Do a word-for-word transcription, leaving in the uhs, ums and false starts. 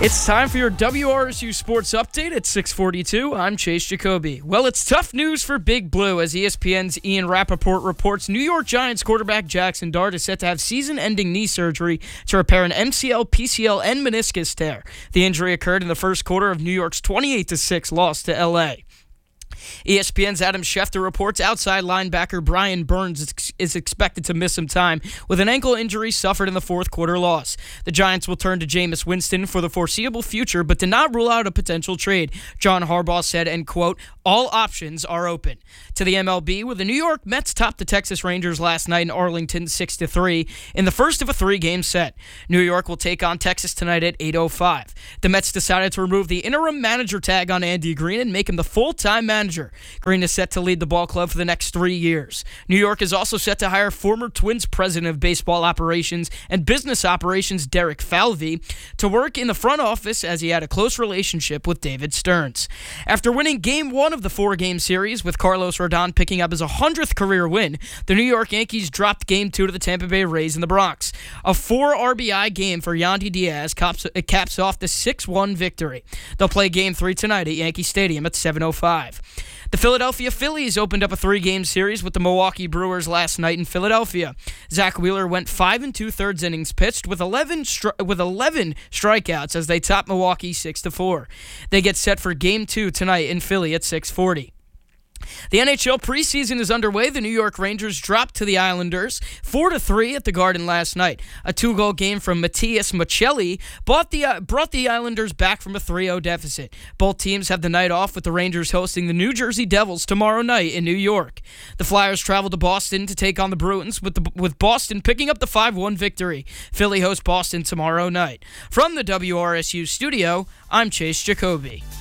It's time for your W R S U Sports Update at six forty-two. I'm Chase Jacoby. Well, it's tough news for Big Blue as E S P N's Ian Rappaport reports New York Giants quarterback Jackson Dart is set to have season-ending knee surgery to repair an M C L, P C L, and meniscus tear. The injury occurred in the first quarter of New York's twenty-eight to six loss to L A. E S P N's Adam Schefter reports outside linebacker Brian Burns is expected to miss some time with an ankle injury suffered in the fourth quarter loss. The Giants will turn to Jameis Winston for the foreseeable future, but did not rule out a potential trade. John Harbaugh said, and quote, all options are open. To the M L B, where the New York Mets topped the Texas Rangers last night in Arlington six to three in the first of a three-game set. New York will take on Texas tonight at eight oh five. The Mets decided to remove the interim manager tag on Andy Green and make him the full-time manager. Green is set to lead the ball club for the next three years. New York is also set to hire former Twins president of baseball operations and business operations Derek Falvey to work in the front office as he had a close relationship with David Stearns. After winning game one of the four-game series with Carlos Rodon picking up his one hundredth career win, the New York Yankees dropped game two to the Tampa Bay Rays in the Bronx. A four R B I game for Yandy Diaz caps, caps off the six one victory. They'll play game three tonight at Yankee Stadium at seven oh five. The Philadelphia Phillies opened up a three-game series with the Milwaukee Brewers last night in Philadelphia. Zach Wheeler went five and two-thirds innings pitched with eleven stri- with eleven strikeouts as they topped Milwaukee six to four. They get set for game two tonight in Philly at six forty. The N H L preseason is underway. The New York Rangers dropped to the Islanders four to three at the Garden last night. A two-goal game from Matias Maccelli brought the, uh, brought the Islanders back from a three oh deficit. Both teams have the night off, with the Rangers hosting the New Jersey Devils tomorrow night in New York. The Flyers travel to Boston to take on the Bruins, with, the, with Boston picking up the five one victory. Philly hosts Boston tomorrow night. From the W R S U studio, I'm Chase Jacoby.